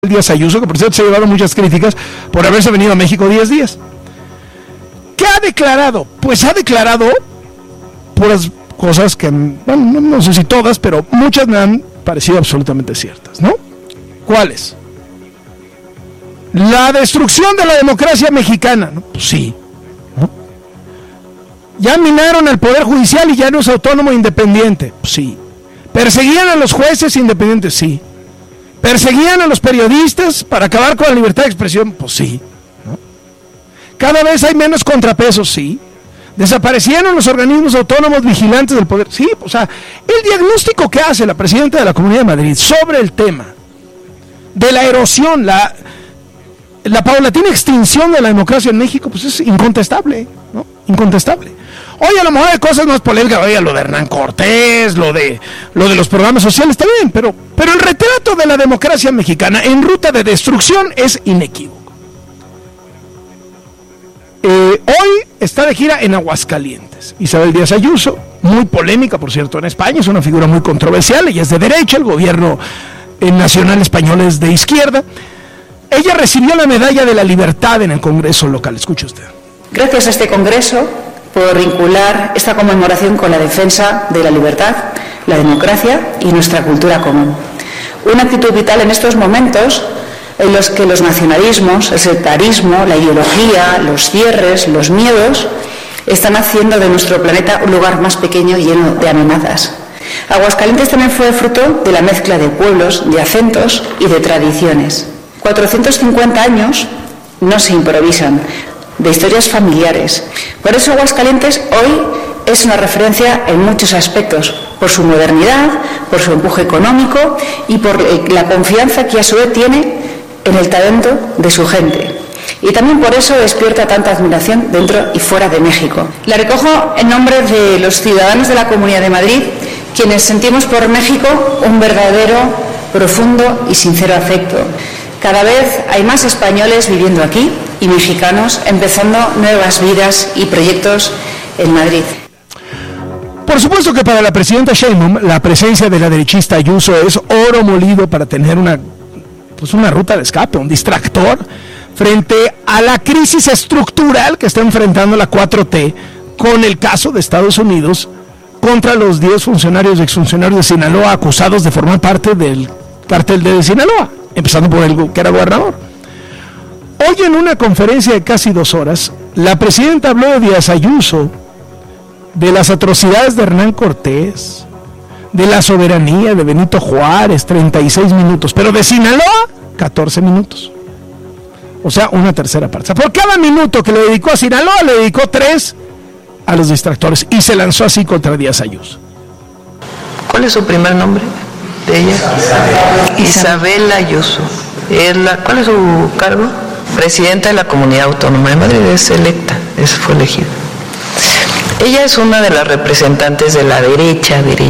Díaz Ayuso, que por cierto se ha llevado muchas críticas por haberse venido a México 10 días. ¿Qué ha declarado? Pues ha declarado puras cosas que, bueno, no sé si todas, pero muchas me han parecido absolutamente ciertas, ¿no? ¿Cuáles? La destrucción de la democracia mexicana, ¿no? Pues sí, ¿no? Ya minaron al Poder Judicial y ya no es autónomo e independiente, pues sí. Perseguían a los jueces independientes, sí. ¿Perseguían a los periodistas para acabar con la libertad de expresión? Pues sí, ¿no? Cada vez hay menos contrapesos, sí. ¿Desaparecieron los organismos autónomos vigilantes del poder? Sí, o sea, el diagnóstico que hace la presidenta de la Comunidad de Madrid sobre el tema de la erosión, la paulatina extinción de la democracia en México, pues es incontestable, ¿no? Incontestable. Oye, a lo mejor hay cosas más polémicas, oye, lo de Hernán Cortés, lo de los programas sociales, está bien, pero el retrato de la democracia mexicana en ruta de destrucción es inequívoco. Hoy está de gira en Aguascalientes. Isabel Díaz Ayuso, muy polémica, por cierto, en España, es una figura muy controversial, ella es de derecha, el gobierno nacional español es de izquierda. Ella recibió la medalla de la libertad en el Congreso local, escuche usted. Gracias a este Congreso por vincular esta conmemoración con la defensa de la libertad, la democracia y nuestra cultura común. Una actitud vital en estos momentos en los que los nacionalismos, el sectarismo, la ideología, los cierres, los miedos están haciendo de nuestro planeta un lugar más pequeño y lleno de amenazas. Aguascalientes también fue fruto de la mezcla de pueblos, de acentos y de tradiciones. 450 años no se improvisan, de historias familiares. Por eso Aguascalientes hoy es una referencia en muchos aspectos, por su modernidad, por su empuje económico y por la confianza que a su vez tiene en el talento de su gente. Y también por eso despierta tanta admiración dentro y fuera de México. La recojo en nombre de los ciudadanos de la Comunidad de Madrid, quienes sentimos por México un verdadero, profundo y sincero afecto. Cada vez hay más españoles viviendo aquí y mexicanos empezando nuevas vidas y proyectos en Madrid. Por supuesto que para la presidenta Sheinbaum la presencia de la derechista Ayuso es oro molido para tener una ruta de escape, un distractor frente a la crisis estructural que está enfrentando la 4T con el caso de Estados Unidos contra los 10 funcionarios y exfuncionarios de Sinaloa acusados de formar parte del cártel de Sinaloa, empezando por el que era gobernador. Hoy en una conferencia de casi 2 horas, la presidenta habló de Díaz Ayuso, de las atrocidades de Hernán Cortés, de la soberanía de Benito Juárez, 36 minutos, pero de Sinaloa, 14 minutos. O sea, una tercera parte. Por cada minuto que le dedicó a Sinaloa, le dedicó 3 a los distractores y se lanzó así contra Díaz Ayuso. ¿Cuál es su primer nombre de ella? Isabel Ayuso. ¿Cuál es su cargo? Presidenta de la Comunidad Autónoma de Madrid, es electa, fue elegida. Ella es una de las representantes de la derecha de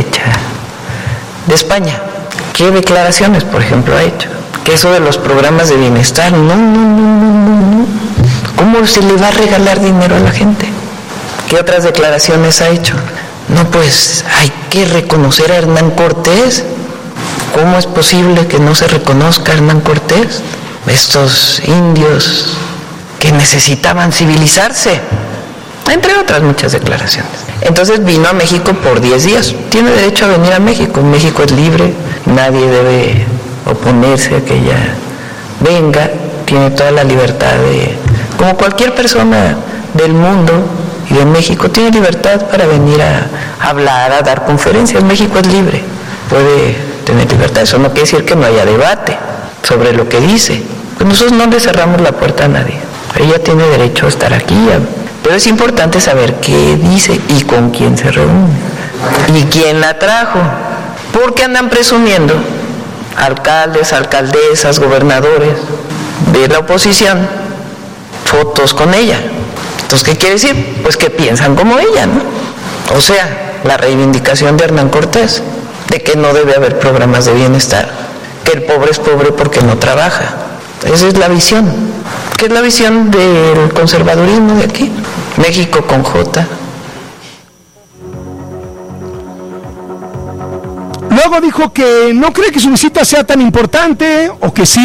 España. ¿Qué declaraciones, por ejemplo, ha hecho? Que eso de los programas de bienestar, no. ¿Cómo se le va a regalar dinero a la gente? ¿Qué otras declaraciones ha hecho? No, pues hay que reconocer a Hernán Cortés. ¿Cómo es posible que no se reconozca a Hernán Cortés? Estos indios que necesitaban civilizarse, entre otras muchas declaraciones. Entonces vino a México por 10 días. Tiene derecho a venir a México. México es libre, nadie debe oponerse a que ella venga. Tiene toda la libertad como cualquier persona del mundo y de México, tiene libertad para venir a hablar, a dar conferencias. México es libre, puede tener libertad. Eso no quiere decir que no haya debate sobre lo que dice. Pues nosotros no le cerramos la puerta a nadie. Ella tiene derecho a estar aquí, pero es importante saber qué dice y con quién se reúne y quién la trajo, porque andan presumiendo alcaldes, alcaldesas, gobernadores de la oposición fotos con ella. Entonces, ¿qué quiere decir? Pues que piensan como ella, ¿no? O sea, la reivindicación de Hernán Cortés, de que no debe haber programas de bienestar, que el pobre es pobre porque no trabaja. Esa es la visión, que es la visión del conservadurismo de aquí. México con J. Luego dijo que no cree que su visita sea tan importante, o que sí